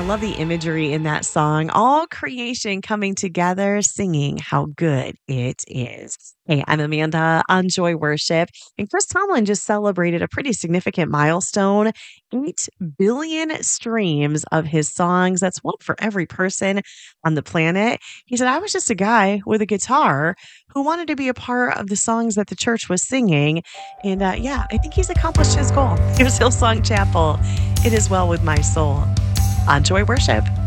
love the imagery in that song. All creation coming together, singing how good it is. Hey, I'm Amanda on Joy Worship, and Chris Tomlin just celebrated a pretty significant milestone 8 billion streams of his songs. That's one for every person on the planet. He said, I was just a guy with a guitar who wanted to be a part of the songs that the church was singing. And yeah, I think he's accomplished his goal. Here's Hillsong Chapel. It is well with my soul on Joy Worship.